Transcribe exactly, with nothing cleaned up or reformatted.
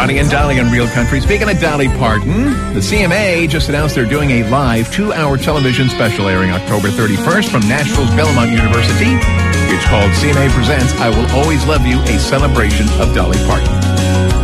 Ronnie and Dolly on Real Country. Speaking of Dolly Parton, the C M A just announced they're doing a live two-hour television special airing October thirty-first from Nashville's Belmont University. It's called C M A Presents I Will Always Love You, a celebration of Dolly Parton.